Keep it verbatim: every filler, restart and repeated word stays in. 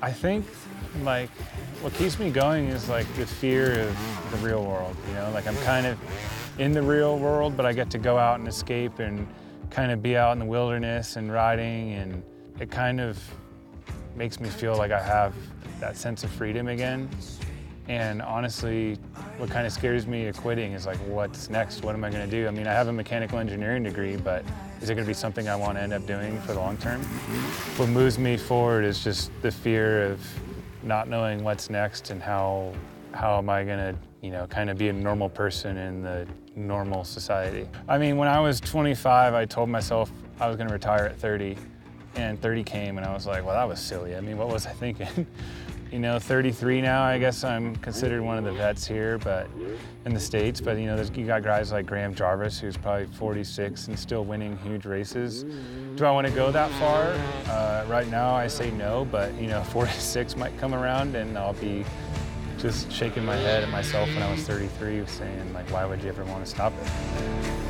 I think, like, what keeps me going is like the fear of the real world, you know? Like I'm kind of in the real world, but I get to go out and escape and kind of be out in the wilderness and riding, and it kind of makes me feel like I have that sense of freedom again. And honestly, what kind of scares me of quitting is like, what's next? What am I gonna do? I mean, I have a mechanical engineering degree, but is it gonna be something I wanna end up doing for the long term? What moves me forward is just the fear of not knowing what's next and how, how am I gonna, you know, kind of be a normal person in the normal society. I mean, when I was twenty-five, I told myself I was gonna retire at thirty, and thirty came and I was like, well, that was silly. I mean, what was I thinking? You know, thirty-three now, I guess I'm considered one of the vets here, but in the States, but you know, there's, you got guys like Graham Jarvis, who's probably forty-six and still winning huge races. Do I want to go that far? Uh, right now, I say no, but you know, forty-six might come around and I'll be just shaking my head at myself when I was thirty-three, saying like, why would you ever want to stop it?